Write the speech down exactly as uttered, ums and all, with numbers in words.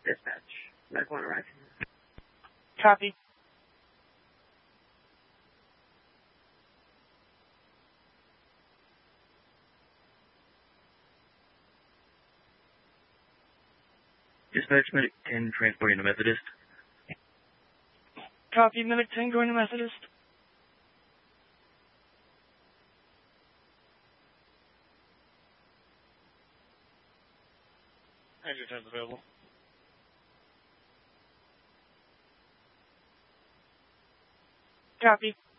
Dispatch. Medical interaction. Copy. Dispatch, Medic ten, transporting to Methodist. Copy, Medic ten, going to Methodist. Andrew ten's available. Copy.